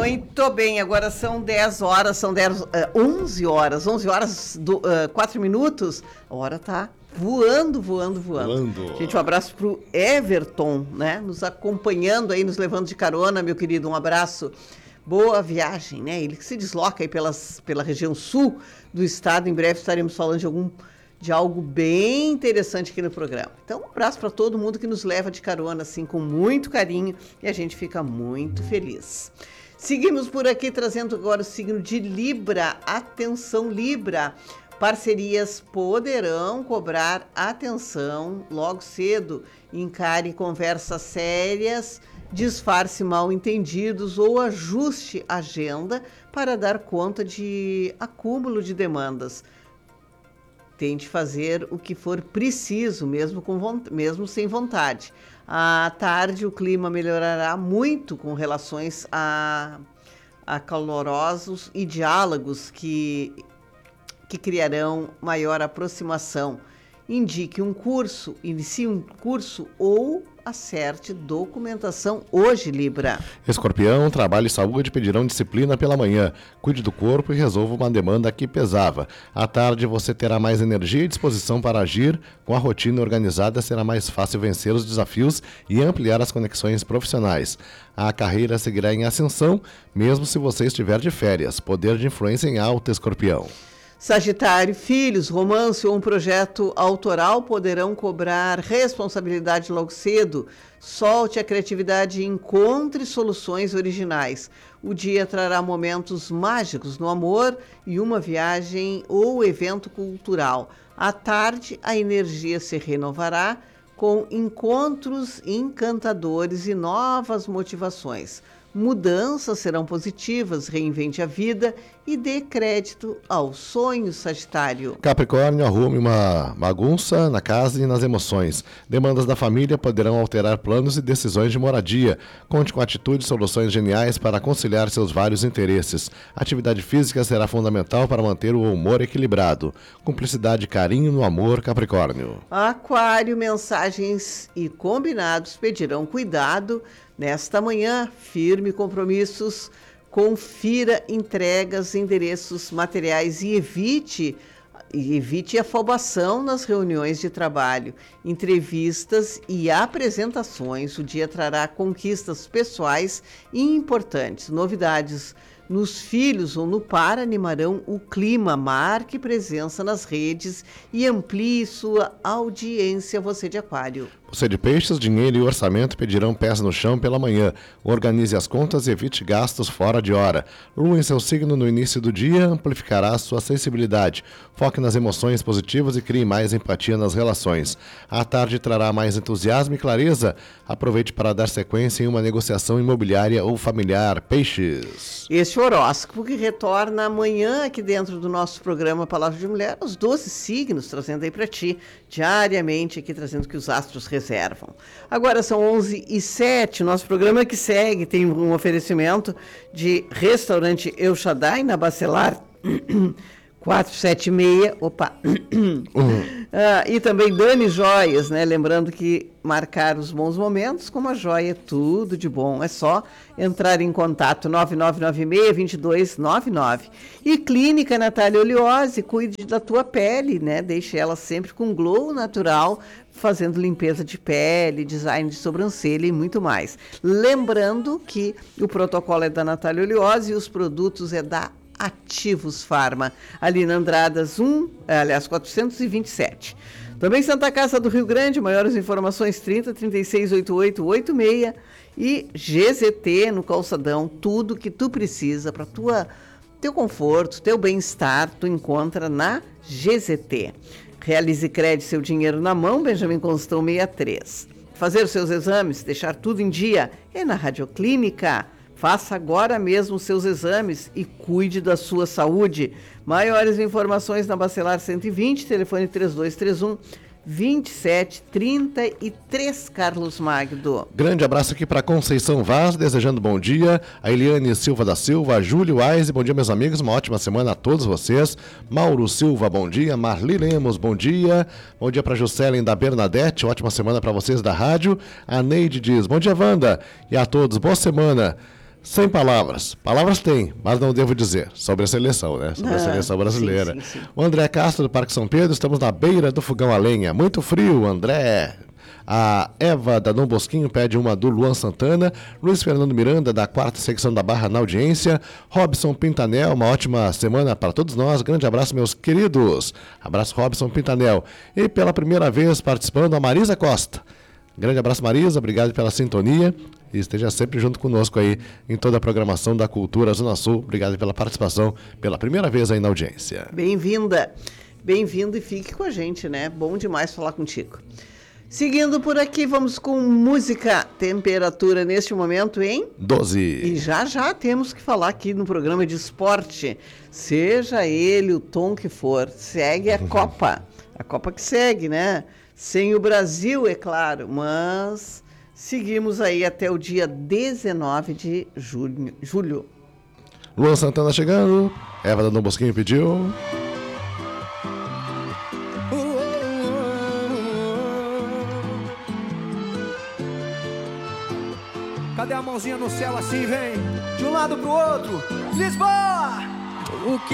Muito bem, agora são 10 horas, 11 horas, 4 minutos. A hora tá voando. Gente, um abraço pro Everton, né? Nos acompanhando aí, nos levando de carona, meu querido, um abraço. Boa viagem, né? Ele que se desloca aí pela região sul do estado. Em breve estaremos falando de algo bem interessante aqui no programa. Então, um abraço para todo mundo que nos leva de carona, assim, com muito carinho, e a gente fica muito feliz. Seguimos por aqui, trazendo agora o signo de Libra. Atenção, Libra! Parcerias poderão cobrar atenção logo cedo. Encare conversas sérias, disfarce mal-entendidos ou ajuste a agenda para dar conta de acúmulo de demandas. Tente fazer o que for preciso, mesmo sem vontade. À tarde, o clima melhorará muito com relações a calorosos e diálogos que criarão maior aproximação. Inicie um curso ou acerte documentação hoje, Libra. Escorpião, trabalho e saúde pedirão disciplina pela manhã. Cuide do corpo e resolva uma demanda que pesava. À tarde você terá mais energia e disposição para agir. Com a rotina organizada será mais fácil vencer os desafios e ampliar as conexões profissionais. A carreira seguirá em ascensão, mesmo se você estiver de férias. Poder de influência em alta, Escorpião. Sagitário, filhos, romance ou um projeto autoral poderão cobrar responsabilidade logo cedo. Solte a criatividade e encontre soluções originais. O dia trará momentos mágicos no amor e uma viagem ou evento cultural. À tarde, a energia se renovará com encontros encantadores e novas motivações. Mudanças serão positivas, reinvente a vida e dê crédito aos sonhos, Sagitário. Capricórnio, arrume uma bagunça na casa e nas emoções. Demandas da família poderão alterar planos e decisões de moradia. Conte com atitudes e soluções geniais para conciliar seus vários interesses. Atividade física será fundamental para manter o humor equilibrado. Cumplicidade e carinho no amor, Capricórnio. Aquário, mensagens e combinados pedirão cuidado. Nesta manhã, firme compromissos, confira entregas, endereços materiais e evite afobação nas reuniões de trabalho, entrevistas e apresentações. O dia trará conquistas pessoais e importantes. Novidades nos filhos ou no par animarão o clima. Marque presença nas redes e amplie sua audiência, você de Aquário. Você de Peixes, dinheiro e orçamento pedirão pés no chão pela manhã. Organize as contas e evite gastos fora de hora. Lua em seu signo no início do dia amplificará sua sensibilidade. Foque nas emoções positivas e crie mais empatia nas relações. À tarde trará mais entusiasmo e clareza. Aproveite para dar sequência em uma negociação imobiliária ou familiar. Peixes. Este horóscopo que retorna amanhã aqui dentro do nosso programa Palavra de Mulher, os 12 signos, trazendo aí para ti, diariamente aqui, trazendo que os astros reservam. Agora são 11h07, nosso programa que segue tem um oferecimento de restaurante El Shaddai na Bacelar 476, e também Dani Joias, né? Lembrando que marcar os bons momentos com uma joia é tudo de bom. É só entrar em contato 9996-2299. E Clínica Natália Oleose, cuide da tua pele, né? Deixe ela sempre com glow natural, fazendo limpeza de pele, design de sobrancelha e muito mais. Lembrando que o protocolo é da Natália Oleose e os produtos é da Ativos Farma, ali na Andradas 427. Também Santa Casa do Rio Grande, maiores informações 30 36 88 86 e GZT no Calçadão, tudo que tu precisa para teu conforto, teu bem-estar, tu encontra na GZT. Realize crédito, seu dinheiro na mão, Benjamin Constant 63. Fazer os seus exames, deixar tudo em dia é na Radioclínica. Faça agora mesmo os seus exames e cuide da sua saúde. Maiores informações na Bacelar 120, telefone 3231-2733, Carlos Magdo. Grande abraço aqui para Conceição Vaz, desejando bom dia. A Eliane Silva da Silva, a Júlio Aise, bom dia meus amigos, uma ótima semana a todos vocês. Mauro Silva, bom dia. Marli Lemos, bom dia. Bom dia para Juscelin da Bernadette, ótima semana para vocês da rádio. A Neide diz, bom dia Wanda, e a todos, boa semana. Sem palavras. Palavras tem, mas não devo dizer. Sobre a seleção, né? Sobre a seleção brasileira. Sim. O André Castro, do Parque São Pedro, estamos na beira do fogão a lenha. Muito frio, André. A Eva da Dom Bosquinho pede uma do Luan Santana. Luiz Fernando Miranda, da 4ª secção da Barra, na audiência. Robson Pintanel, uma ótima semana para todos nós. Grande abraço, meus queridos. Abraço, Robson Pintanel. E pela primeira vez participando, a Marisa Costa. Grande abraço, Marisa. Obrigado pela sintonia. E esteja sempre junto conosco aí em toda a programação da Cultura Zona Sul. Obrigado pela participação pela primeira vez aí na audiência. Bem-vinda. Bem-vindo e fique com a gente, né? Bom demais falar contigo. Seguindo por aqui, vamos com música. Temperatura neste momento em 12. E já temos que falar aqui no programa de esporte. Seja ele o tom que for, segue a Copa. A Copa que segue, né? Sem o Brasil, é claro, mas seguimos aí até o dia 19 de julho. Luan Santana chegando. Eva da Dom Bosquinho pediu. Cadê a mãozinha no céu assim, vem? De um lado pro outro. Lisboa! O que